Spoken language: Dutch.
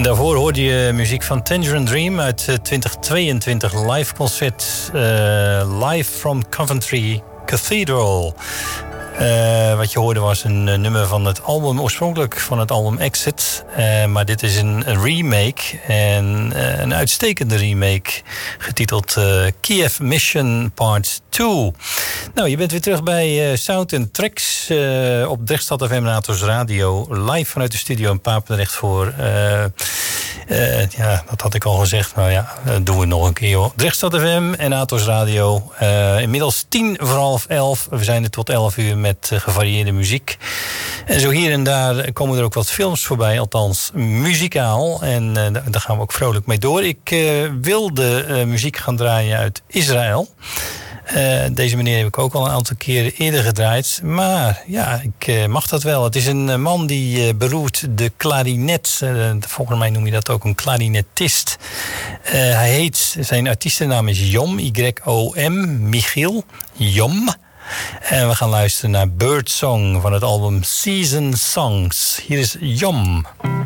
En daarvoor hoorde je muziek van Tangerine Dream uit 2022 live concert. Live from Coventry Cathedral. Wat je hoorde was een nummer van het album, oorspronkelijk van het album Exit. Maar dit is een remake. En een uitstekende remake. Getiteld Kiev Mission Part 2. Nou, je bent weer terug bij Sound & Tracks op Drechtstad FM Natos Radio. Live vanuit de studio in Papendrecht voor... ja, dat had ik al gezegd. Nou ja, doen we nog een keer, hoor. Drechtstad FM en Natos Radio. Inmiddels 11:10. We zijn er tot 11 uur met gevarieerde muziek. En zo hier en daar komen er ook wat films voorbij. Althans, muzikaal. En daar gaan we ook vrolijk mee door. Ik wilde muziek gaan draaien uit Israël. Deze meneer heb ik ook al een aantal keren eerder gedraaid. Maar ja, ik mag dat wel. Het is een man die beroert de klarinet. Volgens mij noem je dat ook een klarinetist. Hij heet, zijn artiestennaam is Yom, Y-O-M, Michiel Yom. En we gaan luisteren naar Birdsong van het album Season Songs. Hier is Yom.